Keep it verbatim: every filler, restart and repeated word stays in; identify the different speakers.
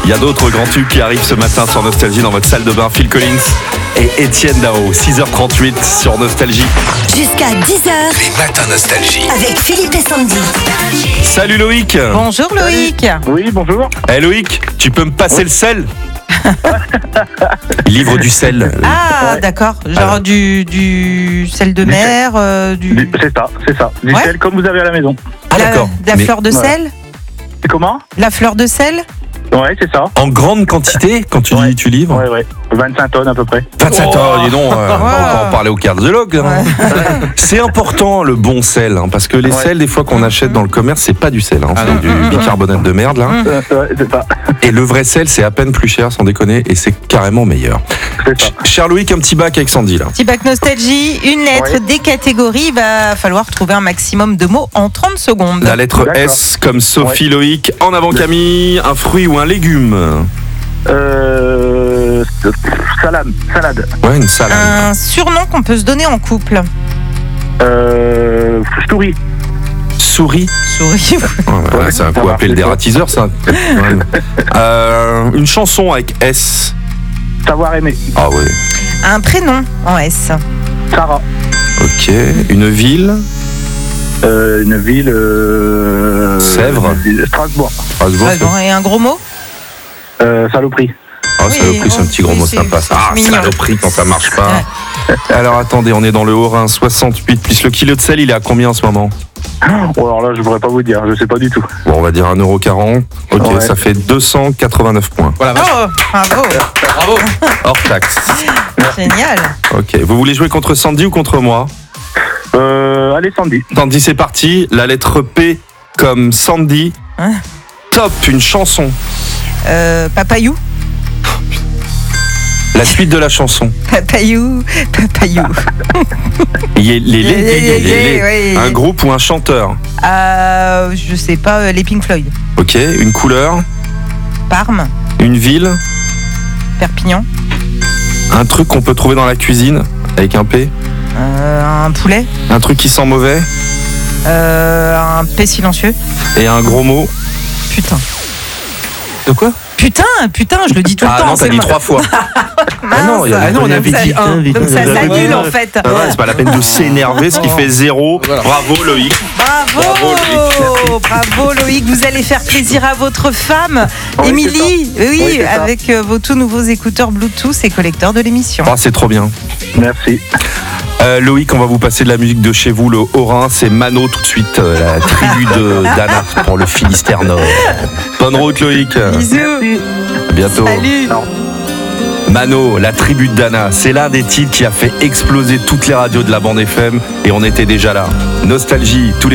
Speaker 1: Il y a d'autres grands tubes qui arrivent ce matin sur Nostalgie dans votre salle de bain. Phil Collins et Étienne Dao. six heures trente-huit sur Nostalgie.
Speaker 2: Jusqu'à dix heures.
Speaker 3: Les matins Nostalgie.
Speaker 2: Avec Philippe et Sandy.
Speaker 1: Salut Loïc.
Speaker 4: Bonjour Loïc.
Speaker 5: Oui, bonjour.
Speaker 1: Eh Loïc, tu peux me passer le sel? Il livre du sel.
Speaker 4: Ah
Speaker 5: Ouais.
Speaker 4: d'accord, genre
Speaker 1: Alors.
Speaker 4: du, du sel de
Speaker 5: Du
Speaker 4: mer, euh, du...
Speaker 5: Du- C'est ça, c'est ça. Du
Speaker 4: Ouais.
Speaker 5: sel comme vous avez à la maison.
Speaker 1: Ah
Speaker 4: la,
Speaker 1: d'accord.
Speaker 4: de la
Speaker 1: Mais
Speaker 4: fleur de
Speaker 5: Ouais.
Speaker 4: sel.
Speaker 5: Et comment?
Speaker 4: La fleur de sel.
Speaker 5: Ouais, c'est ça.
Speaker 1: en grande quantité quand tu
Speaker 5: Ouais.
Speaker 1: dis tu livres?
Speaker 5: Ouais, ouais. vingt-cinq tonnes à peu près.
Speaker 1: vingt-sept
Speaker 4: Oh.
Speaker 1: ans, dis donc, euh, on va
Speaker 4: Ouais.
Speaker 1: encore en parler au cardiologue. hein. C'est important le bon sel, hein, parce que les
Speaker 5: Ouais.
Speaker 1: sels des fois qu'on achète dans le commerce, c'est pas du sel, hein,
Speaker 5: Ah
Speaker 1: c'est
Speaker 5: non.
Speaker 1: du bicarbonate de merde là.
Speaker 5: Euh, ouais, c'est ça.
Speaker 1: Et le vrai sel, c'est à peine plus cher, sans déconner, et c'est carrément meilleur.
Speaker 5: C'est ça.
Speaker 1: Ch- Cher Loïc, un petit bac avec Sandy là.
Speaker 4: Petit bac nostalgie, une lettre,
Speaker 5: Ouais.
Speaker 4: des catégories. Il va falloir trouver un maximum de mots en trente secondes.
Speaker 1: La lettre
Speaker 5: D'accord.
Speaker 1: S comme Sophie Loïc. En avant Camille, un fruit ou un légume?
Speaker 5: Euh, salade, salade.
Speaker 1: Ouais, une salade.
Speaker 4: Un surnom qu'on peut se donner en couple.
Speaker 5: Euh, souris.
Speaker 1: Souris.
Speaker 4: Souris.
Speaker 1: Ouais, ouais,
Speaker 5: Ouais,
Speaker 1: c'est un
Speaker 5: ça
Speaker 1: coup
Speaker 5: marche,
Speaker 1: appelé le
Speaker 5: c'est ça.
Speaker 1: dératiseur ça. Ouais. Euh, une chanson avec S.
Speaker 5: Savoir aimer.
Speaker 1: Ah ouais.
Speaker 4: Un prénom en S.
Speaker 5: Sarah.
Speaker 1: Ok. Une ville.
Speaker 5: Euh, une ville. Euh,
Speaker 1: Sèvres.
Speaker 5: une ville- Strasbourg.
Speaker 1: Strasbourg.
Speaker 4: Ouais, bon, et un gros mot.
Speaker 5: Euh, saloperie.
Speaker 1: Ah,
Speaker 4: Oui,
Speaker 1: saloperie, c'est un petit gros
Speaker 4: oui,
Speaker 1: mot
Speaker 4: c'est-
Speaker 1: sympa.
Speaker 4: c'est
Speaker 1: Ah,
Speaker 4: mignon.
Speaker 1: saloperie quand ça marche pas. Alors attendez, on est dans le Haut-Rhin, soixante-huit. Plus le kilo de sel, il est à combien en ce moment?
Speaker 5: Oh, alors là, je pourrais pas vous dire. Je sais pas du tout.
Speaker 1: Bon, on va dire un euro quarante. Ok,
Speaker 5: Ouais.
Speaker 1: ça fait deux cent quatre-vingt-neuf points.
Speaker 4: Oh, bravo.
Speaker 1: Bravo. Hors taxe.
Speaker 4: Génial.
Speaker 1: Ok, vous voulez jouer contre Sandy ou contre moi?
Speaker 5: Euh, allez, Sandy.
Speaker 1: Sandy, c'est parti. La lettre P comme Sandy.
Speaker 4: Hein
Speaker 1: Top, une chanson.
Speaker 4: Euh, papayou.
Speaker 1: La suite de la chanson.
Speaker 4: Papayou. Papayou.
Speaker 1: Yé- les- les-
Speaker 4: Yé-
Speaker 1: les-
Speaker 4: yé-
Speaker 1: les-
Speaker 4: yé,
Speaker 1: les-
Speaker 4: ouais.
Speaker 1: Un groupe ou un chanteur.
Speaker 4: Euh, je sais pas, euh, les Pink Floyd.
Speaker 1: Ok, une couleur,
Speaker 4: Parme.
Speaker 1: une ville,
Speaker 4: Perpignan.
Speaker 1: un truc qu'on peut trouver dans la cuisine avec un P,
Speaker 4: Euh, un poulet.
Speaker 1: un truc qui sent mauvais
Speaker 4: Euh, un P silencieux.
Speaker 1: et un gros mot.
Speaker 4: Putain.
Speaker 1: De quoi?
Speaker 4: Putain, putain, je le dis tout le
Speaker 1: Ah
Speaker 4: temps.
Speaker 1: non, t'as
Speaker 4: c'est
Speaker 1: dit
Speaker 4: ma-
Speaker 1: trois fois.
Speaker 4: Mince.
Speaker 1: non, il y a-
Speaker 4: Ah non, on
Speaker 1: il y
Speaker 4: a
Speaker 1: avait
Speaker 4: ça,
Speaker 1: dit
Speaker 4: un.
Speaker 1: un,
Speaker 4: Donc ça s'annule en fait.
Speaker 1: Ah ouais, c'est pas la peine de s'énerver, ce qui fait zéro. Bravo Loïc.
Speaker 4: Bravo,
Speaker 1: Bravo,
Speaker 4: bravo Loïc, vous allez faire plaisir à votre femme,
Speaker 5: Oui,
Speaker 4: Émilie, oui,
Speaker 5: Oui, c'est ça.
Speaker 4: avec euh, vos tout nouveaux écouteurs Bluetooth et collecteurs de l'émission.
Speaker 1: Ah, c'est trop bien.
Speaker 5: Merci.
Speaker 1: Euh, Loïc, on va vous passer de la musique de chez vous, le Haut-Rhin. C'est Mano tout de suite, euh, la tribu de Dana pour le Finistère Nord. Bonne route Loïc.
Speaker 4: Bisous,
Speaker 1: À bientôt.
Speaker 4: salut.
Speaker 1: Mano, la tribu de Dana, c'est l'un des titres qui a fait exploser toutes les radios de la bande F M et on était déjà là. Nostalgie, tous les